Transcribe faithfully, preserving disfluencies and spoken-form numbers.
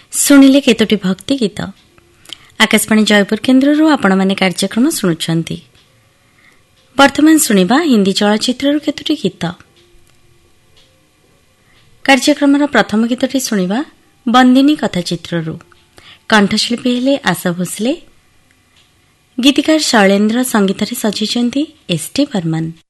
ଶୁଣିଲେ କେତୋଟି ଭକ୍ତି ଗୀତ। ଆକାଶବାଣୀ ଜୟପୁର କେନ୍ଦ୍ରରୁ ଆପଣମାନେ କାର୍ଯ୍ୟକ୍ରମ ଶୁଣୁଛନ୍ତି। ବର୍ତ୍ତମାନ ଶୁଣିବା ହିନ୍ଦୀ ଚଳଚ୍ଚିତ୍ରରୁ କେତୋଟି ଗୀତ। କାର୍ଯ୍ୟକ୍ରମର ପ୍ରଥମ ଗୀତଟି ଶୁଣିବା ବନ୍ଦିନୀ କଥା ଚିତ୍ରରୁ। କଣ୍ଠଶିଳ୍ପୀ ହେଲେ ଆଶା ଭୋସଲେ, ଗୀତିକାର ଶୈଳେନ୍ଦ୍ର, ସଙ୍ଗୀତରେ ସଜିଛନ୍ତି ଏସ୍ ଟି ବର୍ମନ।